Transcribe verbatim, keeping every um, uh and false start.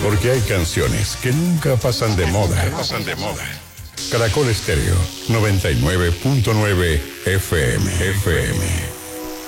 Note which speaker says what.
Speaker 1: Porque hay canciones que nunca pasan de moda.
Speaker 2: Pasan de moda.
Speaker 1: Caracol Estéreo, noventa y nueve punto nueve F M. F M.